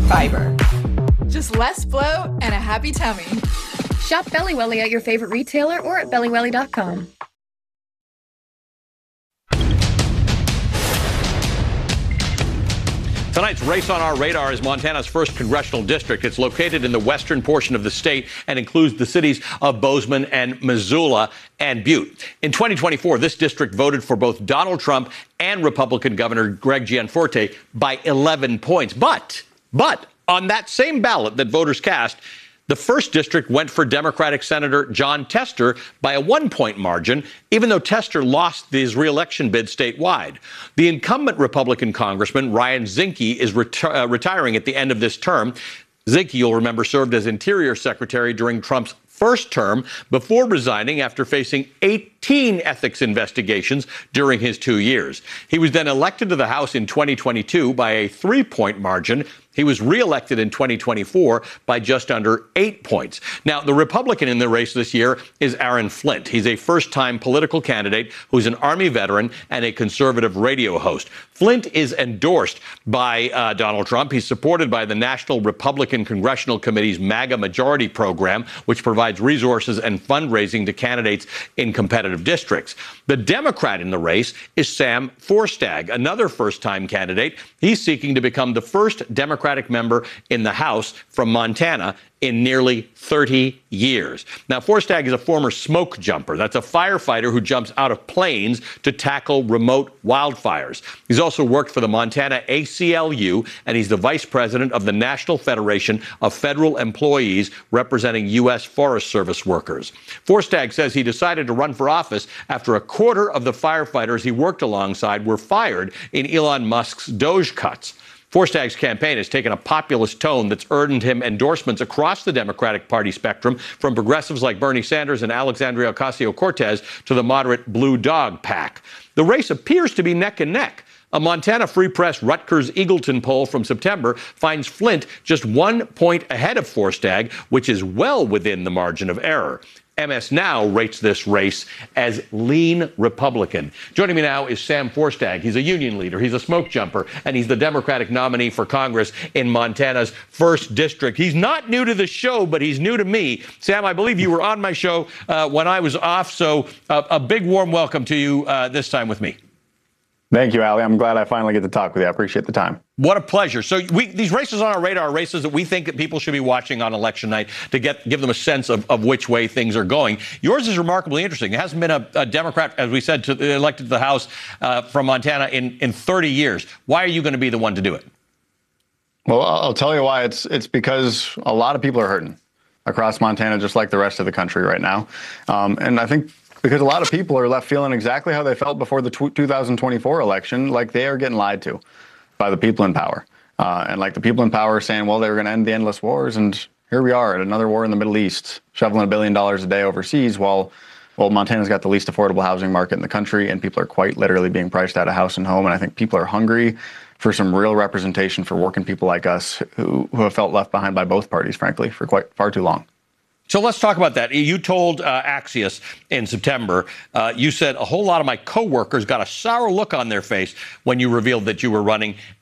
fiber. Just less bloat and a happy tummy. Shop Belly Welly at your favorite retailer or at bellywelly.com. Tonight's race on our radar is Montana's first congressional district. It's located in the western portion of the state and includes the cities of Bozeman and Missoula and Butte. In 2024, this district voted for both Donald Trump and Republican Governor Greg Gianforte by 11 points. But on that same ballot that voters cast, the first district went for Democratic Senator Jon Tester by a 1-point margin, even though Tester lost his re-election bid statewide. The incumbent Republican Congressman Ryan Zinke is retiring at the end of this term. Zinke, you'll remember, served as Interior Secretary during Trump's first term before resigning after facing 18 ethics investigations during his 2 years. He was then elected to the House in 2022 by a 3-point margin. He was reelected in 2024 by just under 8 points. Now, the Republican in the race this year is Aaron Flint. He's a first-time political candidate who's an Army veteran and a conservative radio host. Flint is endorsed by Donald Trump. He's supported by the National Republican Congressional Committee's MAGA Majority Program, which provides resources and fundraising to candidates in competitive districts. The Democrat in the race is Sam Forstag, another first-time candidate. He's seeking to become the first Democratic member in the House from Montana in nearly 30 years. Now, Forstag is a former smoke jumper. That's a firefighter who jumps out of planes to tackle remote wildfires. He's also worked for the Montana ACLU, and he's the vice president of the National Federation of Federal Employees representing U.S. Forest Service workers. Forstag says he decided to run for office after a quarter of the firefighters he worked alongside were fired in Elon Musk's Doge cuts. Forstag's campaign has taken a populist tone that's earned him endorsements across the Democratic Party spectrum, from progressives like Bernie Sanders and Alexandria Ocasio-Cortez to the moderate Blue Dog PAC. The race appears to be neck and neck. A Montana Free Press Rutgers-Eagleton poll from September finds Flint just 1 point ahead of Forstag, which is well within the margin of error. MS Now rates this race as lean Republican. Joining me now is Sam Forstag. He's a union leader, he's a smoke jumper, and he's the Democratic nominee for Congress in Montana's first district. He's not new to the show, but he's new to me. Sam, I believe you were on my show when I was off, so a big warm welcome to you this time with me. Thank you, Ali. I'm glad I finally get to talk with you. I appreciate the time. What a pleasure. So these races on our radar are races that we think that people should be watching on election night to give them a sense of which way things are going. Yours is remarkably interesting. There hasn't been a Democrat, as we said, elected to the House from Montana in 30 years. Why are you going to be the one to do it? Well, I'll tell you why. It's because a lot of people are hurting across Montana, just like the rest of the country right now. And I think because a lot of people are left feeling exactly how they felt before the 2024 election, like they are getting lied to by the people in power. And like the people in power saying, well, they were going to end the endless wars. And here we are at another war in the Middle East, shoveling $1 billion a day overseas while Montana's got the least affordable housing market in the country, and people are quite literally being priced out of house and home. And I think people are hungry for some real representation for working people like us who have felt left behind by both parties, frankly, for far too long. So let's talk about that. You told Axios in September, you said a whole lot of my coworkers got a sour look on their face when you revealed that you were running